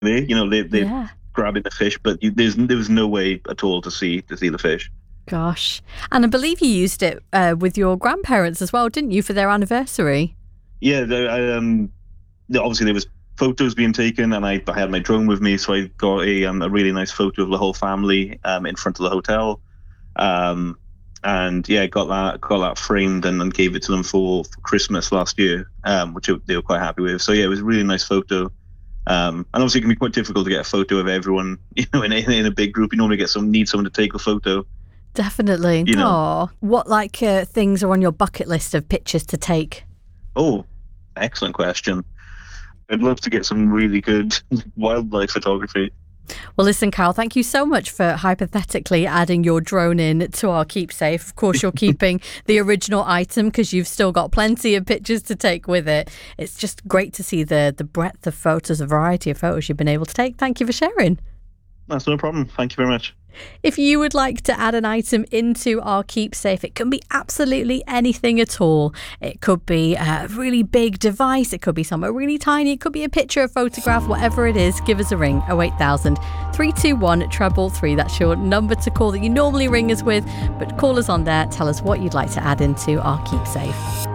they're Yeah. grabbing the fish, but there was no way at all to see the fish. Gosh. And I believe you used it with your grandparents as well, didn't you, for their anniversary? Yeah, obviously there was photos being taken, and I had my drone with me, so I got a really nice photo of the whole family in front of the hotel. Um, and yeah, got that framed and gave it to them for Christmas last year, which they were quite happy with. So yeah, it was a really nice photo. And obviously, it can be quite difficult to get a photo of everyone, in a big group. You normally need someone to take a photo, Definitely. you know. Oh, what things are on your bucket list of pictures to take? Oh, excellent question. I'd love to get some really good wildlife photography. Well, listen, Carl, thank you so much for hypothetically adding your drone in to our keepsake. Of course, you're keeping the original item because you've still got plenty of pictures to take with it. It's just great to see the breadth of photos, the variety of photos you've been able to take. Thank you for sharing. That's no problem. Thank you very much. If you would like to add an item into our keepsake, it can be absolutely anything at all. It could be a really big device, it could be somewhere really tiny, it could be a picture, a photograph, whatever it is, give us a ring. 08000 321 333. That's your number to call that you normally ring us with, but call us on there, tell us what you'd like to add into our keepsake.